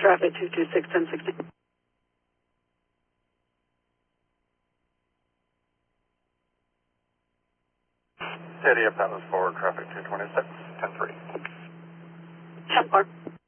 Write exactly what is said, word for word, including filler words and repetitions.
traffic two two six, ten sixteen. City of Dallas forward traffic two twenty-six, ten three. ten four.